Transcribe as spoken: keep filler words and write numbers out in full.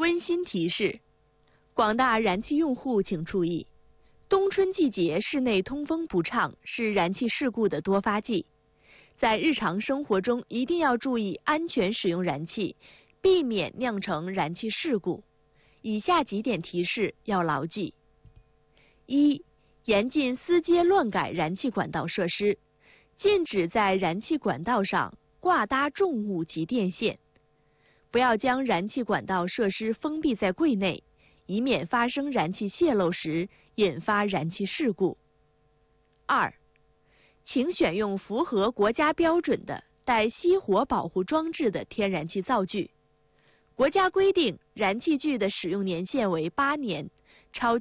温馨提示：广大燃气用户请注意，冬春季节室内通风不畅是燃气事故的多发季，在日常生活中一定要注意安全使用燃气，避免酿成燃气事故。以下几点提示要牢记：一、严禁私接乱改燃气管道设施，禁止在燃气管道上挂搭重物及电线，不要将燃气管道设施封闭在柜内，以免发生燃气泄漏时引发燃气事故。二、请选用符合国家标准的带熄火保护装置的天然气灶具。国家规定，燃气具的使用年限为八年，超